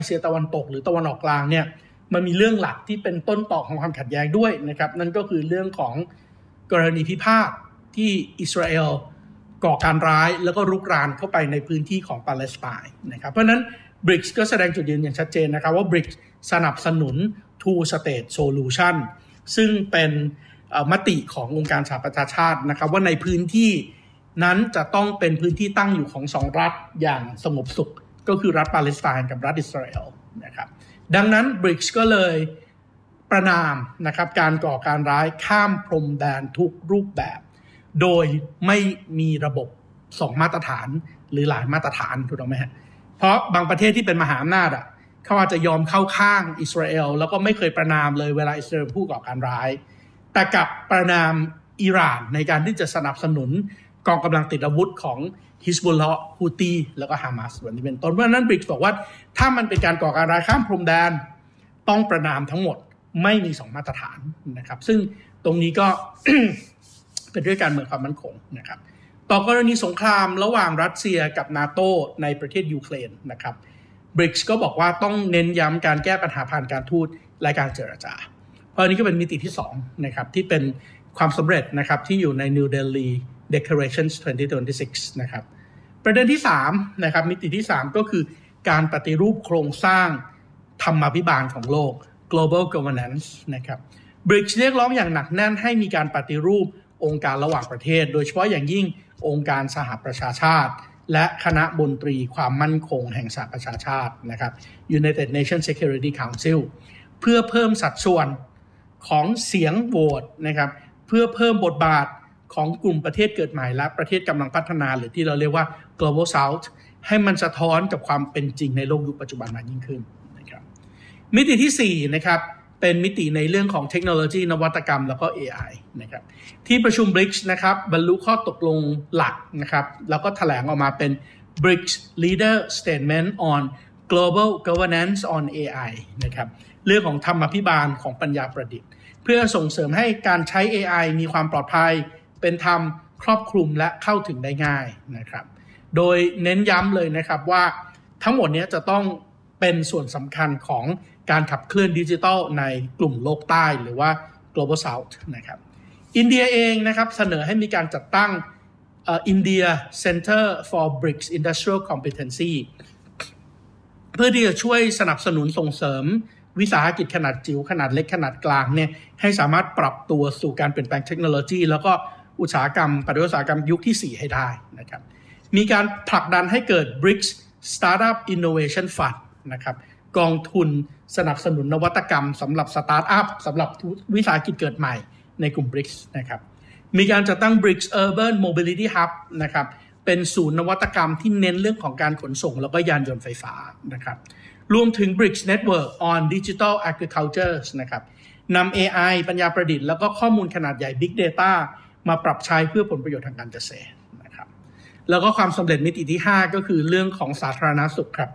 เอเชียตะวันตกหรือตะวันออกกลางเนี่ยมันมีเรื่องหลักที่เป็นต้นตอของความขัดแย้งด้วยนะครับนั่นก็คือเรื่องของกรณีพิพาทที่อิสราเอลก่อการร้ายแล้วก็รุกรานเข้าไปในพื้นที่ของปาเลสไตน์นะครับเพราะฉะนั้น BRICS ก็แสดงจุดยืนอย่างชัดเจนนะครับว่า BRICS สนับสนุน Two State Solution ซึ่งเป็นมติขององค์การสหประชาชาตินะครับว่าในพื้นที่นั้นจะต้องเป็นพื้นที่ตั้งอยู่ของ2รัฐอย่างสงบสุขก็คือรัฐปาเลสไตน์กับรัฐอิสราเอลนะครับดังนั้น BRICS ก็เลยประนามนะครับการก่อการร้ายข้ามพรมแดนทุกรูปแบบโดยไม่มีระบบ2มาตรฐานหรือหลายมาตรฐานถูกต้องไหมฮะเพราะบางประเทศที่เป็นมหาอำนาจเขาอาจจะยอมเข้าข้างอิสราเอลแล้วก็ไม่เคยประนามเลยเวลาอิสราเอลผู้ก่อการร้ายแต่กับประนามอิหร่านในการที่จะสนับสนุนกองกำลังติดอาวุธของฮิซบุลลอฮ์ฮูตีแล้วก็ฮามาสแบบนี้เป็นต้นเพราะฉะนั้น BRICS บอกว่าถ้ามันเป็นการก่อการร้ายข้ามพรมแดนต้องประนามทั้งหมดไม่มี2มาตรฐานนะครับซึ่งตรงนี้ก็ เป็นเรื่องการเมืองความมั่นคงนะครับต่อกรณีสงครามระหว่างรัสเซียกับนาโตในประเทศยูเครนนะครับ BRICS ก็บอกว่าต้องเน้นย้ำการแก้ปัญหาผ่านการทูตและการเจรจาเพราะอันนี้ก็เป็นมิติที่2นะครับที่เป็นความสำเร็จนะครับที่อยู่ใน New Delhi Declarations 2026 นะครับประเด็นที่3นะครับมิติที่3ก็คือการปฏิรูปโครงสร้างธรรมาภิบาลของโลก Global Governance นะครับ BRICS เรียกร้องอย่างหนักแน่นให้มีการปฏิรูปองค์การระหว่างประเทศโดยเฉพาะอย่างยิ่งองค์การสหประชาชาติและคณะมนตรีความมั่นคงแห่งสหประชาชาตินะครับ United Nations Security Council เพื่อเพิ่มสัดส่วนของเสียงโหวตนะครับเพื่อเพิ่มบทบาทของกลุ่มประเทศเกิดใหม่และประเทศกำลังพัฒนาหรือที่เราเรียกว่า Global South ให้มันสะท้อนกับความเป็นจริงในโลกยุคปัจจุบันมากยิ่งขึ้นนะครับมิติที่4นะครับเป็นมิติในเรื่องของเทคโนโลยีนวัตกรรมแล้วก็ AI นะครับที่ประชุม BRICS นะครับบรรลุข้อตกลงหลักนะครับแล้วก็แถลงออกมาเป็น BRICS Leader Statement on Global Governance on AI นะครับเรื่องของธรรมาภิบาลของปัญญาประดิษฐ์เพื่อส่งเสริมให้การใช้ AI มีความปลอดภัยเป็นธรรมครอบคลุมและเข้าถึงได้ง่ายนะครับโดยเน้นย้ำเลยนะครับว่าทั้งหมดนี้จะต้องเป็นส่วนสำคัญของการขับเคลื่อนดิจิทัลในกลุ่มโลกใต้หรือว่า Global South นะครับอินเดียเองนะครับเสนอให้มีการจัดตั้งIndia Center for BRICS Industrial Competency เพื่อที่จะช่วยสนับสนุนส่งเสริมวิสาหกิจขนาดจิ๋วขนาดเล็กขนาดกลางเนี่ยให้สามารถปรับตัวสู่การเปลี่ยนแปลงเทคโนโลยีแล้วก็อุตสาหกรรมปฏิวัติอุตสาหกรรมยุคที่4ให้ได้นะครับมีการผลักดันให้เกิด BRICS Startup Innovation Fund นะครับกองทุนสนับสนุนนวัตกรรมสำหรับสตาร์ทอัพสำหรับวิสาหกิจเกิดใหม่ในกลุ่ม BRICS นะครับมีการจัดตั้ง BRICS Urban Mobility Hub นะครับเป็นศูนย์นวัตกรรมที่เน้นเรื่องของการขนส่งแล้วก็ยานยนต์ไฟฟ้านะครับรวมถึง BRICS Network on Digital Agriculture นะครับนำ AI ปัญญาประดิษฐ์แล้วก็ข้อมูลขนาดใหญ่ Big Data มาปรับใช้เพื่อผลประโยชน์ทางการเกษตรนะครับแล้วก็ความสำเร็จมิติที่5ก็คือเรื่องของสาธารณสุขครับ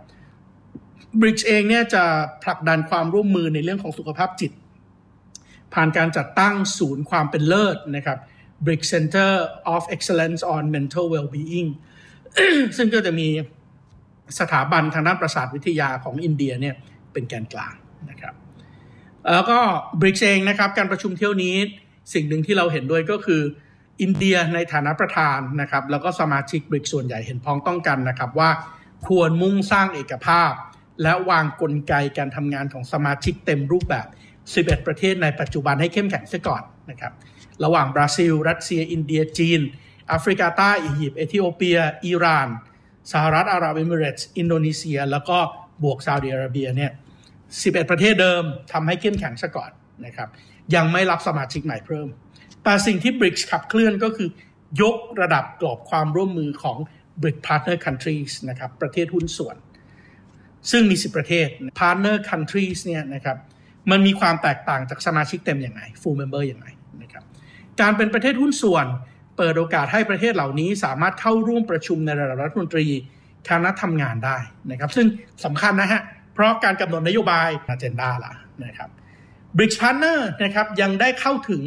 BRICS เองเนี่ยจะผลักดันความร่วมมือในเรื่องของสุขภาพจิตผ่านการจัดตั้งศูนย์ความเป็นเลิศนะครับ BRICS Center of Excellence on Mental Well-being ซึ่งก็จะมีสถาบันทางด้านประสาทวิทยาของอินเดียเนี่ยเป็นแกนกลางนะครับแล้วก็ BRICS เองนะครับการประชุมเที่ยวนี้สิ่งหนึ่งที่เราเห็นด้วยก็คืออินเดียในฐานะประธานนะครับแล้วก็สมาชิก BRICS ส่วนใหญ่เห็นพ้องต้องกันนะครับว่าควรมุ่งสร้างเอกภาพและวางกลไกการทำงานของสมาชิกเต็มรูปแบบ11ประเทศในปัจจุบันให้เข้มแข็งเสียก่อนนะครับระหว่างบราซิลรัสเซียอินเดียจีนแอฟริกาใต้อียิปต์เอธิโอเปียอิหร่านสหรัฐอาหรับเอมิเรตส์อินโดนีเซียแล้วก็บวกซาอุดิอาระเบียเนี่ย11ประเทศเดิมทำให้เข้มแข็งซะก่อนนะครับยังไม่รับสมาชิกใหม่เพิ่มแต่สิ่งที่ BRICS ขับเคลื่อนก็คือยกระดับกรอบความร่วมมือของ BRICS Partner Countries นะครับประเทศหุ้นส่วนซึ่งมี10ประเทศ Partner Countries เนี่ยนะครับมันมีความแตกต่างจากสมาชิกเต็มอย่างไร Full Member อย่างไรนะครับการเป็นประเทศหุ้นส่วนเปิดโอกาสให้ประเทศเหล่านี้สามารถเข้าร่วมประชุมในระดับรัฐมนตรีคณะทำงานได้นะครับซึ่งสำคัญนะฮะเพราะการกำหนดนโยบาย agenda ล่ะนะครับ BRICS Partner นะครับยังได้เข้าถึง